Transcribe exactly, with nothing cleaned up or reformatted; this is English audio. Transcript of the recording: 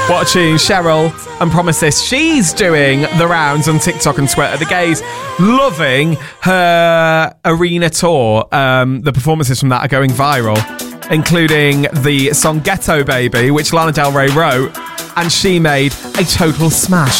watching Cheryl and Promises. She's doing the rounds on TikTok and Twitter. The gays loving her arena tour. Um, the performances from that are going viral, including the song Ghetto Baby, which Lana Del Rey wrote, and she made a total smash.